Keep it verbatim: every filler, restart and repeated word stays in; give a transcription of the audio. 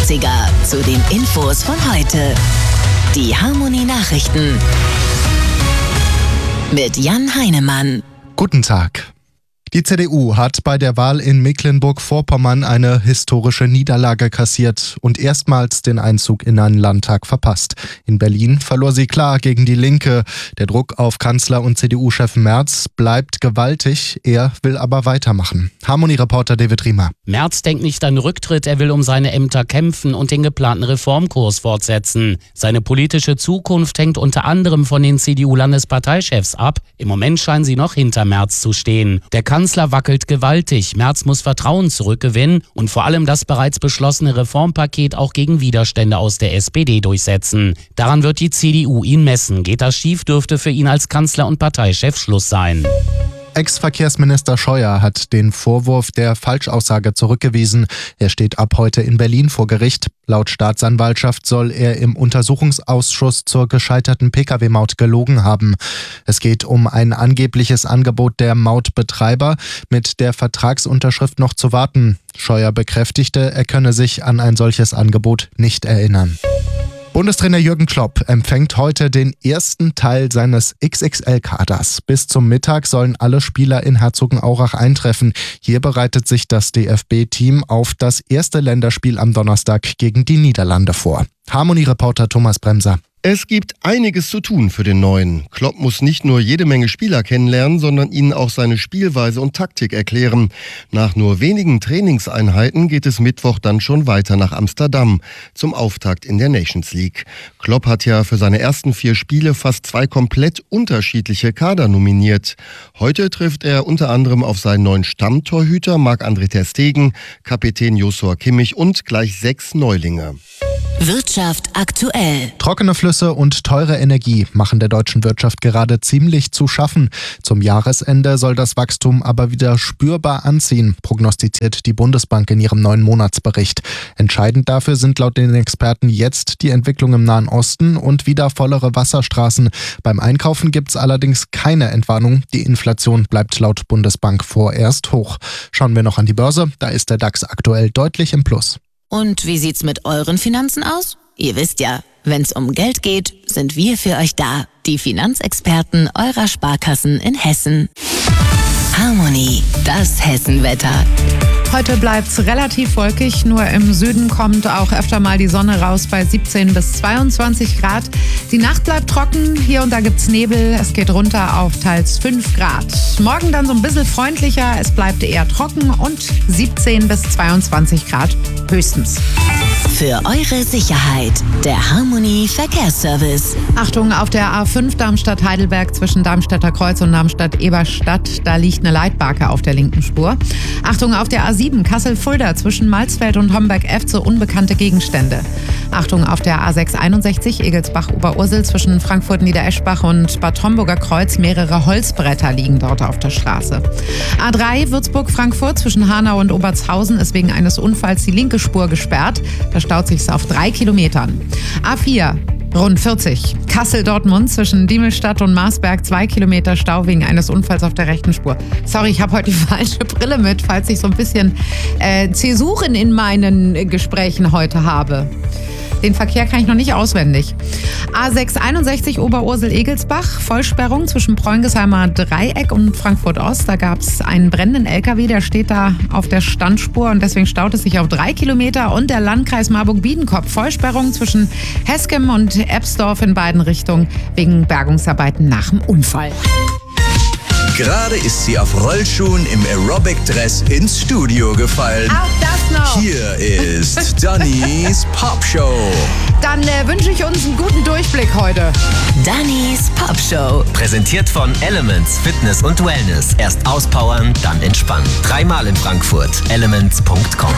dreißiger zu den Infos von heute. Die Harmony Nachrichten mit Jan Heinemann. Guten Tag. Die C D U hat bei der Wahl in Mecklenburg-Vorpommern eine historische Niederlage kassiert und erstmals den Einzug in einen Landtag verpasst. In Berlin verlor sie klar gegen die Linke. Der Druck auf Kanzler und C D U-Chef Merz bleibt gewaltig. Er will aber weitermachen. Harmony-Reporter David Riemer. Merz denkt nicht an Rücktritt, er will um seine Ämter kämpfen und den geplanten Reformkurs fortsetzen. Seine politische Zukunft hängt unter anderem von den C D U-Landesparteichefs ab. Im Moment scheinen sie noch hinter Merz zu stehen. Der Kanzler wackelt gewaltig. Merz muss Vertrauen zurückgewinnen und vor allem das bereits beschlossene Reformpaket auch gegen Widerstände aus der S P D durchsetzen. Daran wird die C D U ihn messen. Geht das schief, dürfte für ihn als Kanzler und Parteichef Schluss sein. Ex-Verkehrsminister Scheuer hat den Vorwurf der Falschaussage zurückgewiesen. Er steht ab heute in Berlin vor Gericht. Laut Staatsanwaltschaft soll er im Untersuchungsausschuss zur gescheiterten Pkw Maut gelogen haben. Es geht um ein angebliches Angebot der Mautbetreiber, mit der Vertragsunterschrift noch zu warten. Scheuer bekräftigte, er könne sich an ein solches Angebot nicht erinnern. Bundestrainer Jürgen Klopp empfängt heute den ersten Teil seines X X L-Kaders. Bis zum Mittag sollen alle Spieler in Herzogenaurach eintreffen. Hier bereitet sich das D F B-Team auf das erste Länderspiel am Donnerstag gegen die Niederlande vor. Harmony-Reporter Thomas Bremser. Es gibt einiges zu tun für den Neuen. Klopp muss nicht nur jede Menge Spieler kennenlernen, sondern ihnen auch seine Spielweise und Taktik erklären. Nach nur wenigen Trainingseinheiten geht es Mittwoch dann schon weiter nach Amsterdam zum Auftakt in der Nations League. Klopp hat ja für seine ersten vier Spiele fast zwei komplett unterschiedliche Kader nominiert. Heute trifft er unter anderem auf seinen neuen Stammtorhüter Marc-André ter Stegen, Kapitän Joshua Kimmich und gleich sechs Neulinge. Wirtschaft aktuell. Trockene Flüsse und teure Energie machen der deutschen Wirtschaft gerade ziemlich zu schaffen. Zum Jahresende soll das Wachstum aber wieder spürbar anziehen, prognostiziert die Bundesbank in ihrem neuen Monatsbericht. Entscheidend dafür sind laut den Experten jetzt die Entwicklung im Nahen Osten und wieder vollere Wasserstraßen. Beim Einkaufen gibt's allerdings keine Entwarnung. Die Inflation bleibt laut Bundesbank vorerst hoch. Schauen wir noch an die Börse. Da ist der DAX aktuell deutlich im Plus. Und wie sieht's mit euren Finanzen aus? Ihr wisst ja, wenn's um Geld geht, sind wir für euch da. Die Finanzexperten eurer Sparkassen in Hessen. Harmony, das Hessenwetter. Heute bleibt's relativ wolkig, nur im Süden kommt auch öfter mal die Sonne raus bei siebzehn bis zweiundzwanzig Grad. Die Nacht bleibt trocken, hier und da gibt's Nebel, es geht runter auf teils fünf Grad. Morgen dann so ein bisschen freundlicher, es bleibt eher trocken und siebzehn bis zweiundzwanzig Grad höchstens. Für eure Sicherheit, der Harmony Verkehrsservice. Achtung, auf der A fünf Darmstadt-Heidelberg zwischen Darmstädter Kreuz und Darmstadt-Eberstadt, da liegt eine Leitbarke auf der linken Spur. Achtung, auf der A sieben Kassel-Fulda zwischen Malzfeld und Homberg-Efze unbekannte Gegenstände. Achtung, auf der A sechs einundsechzig Egelsbach-Oberursel zwischen Frankfurt-Niedereschbach und Bad Homburger Kreuz, mehrere Holzbretter liegen dort auf der Straße. A drei Würzburg-Frankfurt zwischen Hanau und Obertshausen ist wegen eines Unfalls die linke Spur gesperrt. Da staut sich's auf drei Kilometern. A vier Rund vierzig. Kassel-Dortmund zwischen Diemelstadt und Marsberg, zwei Kilometer Stau wegen eines Unfalls auf der rechten Spur. Sorry, ich habe heute die falsche Brille mit, falls ich so ein bisschen äh, Zäsuren in meinen Gesprächen heute habe. Den Verkehr kann ich noch nicht auswendig. A sechs einundsechzig Oberursel-Egelsbach, Vollsperrung zwischen Preungesheimer Dreieck und Frankfurt-Ost. Da gab es einen brennenden L K W, der steht da auf der Standspur und deswegen staut es sich auf drei Kilometer. Und der Landkreis Marburg-Biedenkopf, Vollsperrung zwischen Heskem und Ebsdorf in beiden Richtungen wegen Bergungsarbeiten nach dem Unfall. Gerade ist sie auf Rollschuhen im Aerobic-Dress ins Studio gefallen. Auch das noch. Hier ist Dannys Popshow. Dann äh, wünsche ich uns einen guten Durchblick heute. Dannys Popshow. Präsentiert von Elements Fitness und Wellness. Erst auspowern, dann entspannen. Dreimal in Frankfurt. elements punkt com.